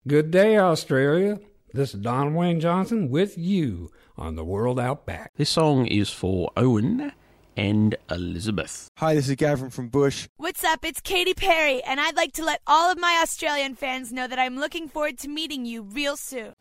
Good day, Australia. This is Don Wayne Johnson with you on The World Out Back. This song is for Owen and Elizabeth. Hi, this is Gavin from Bush. What's up? It's Katy Perry, and I'd like to let all of my Australian fans know that I'm looking forward to meeting you real soon.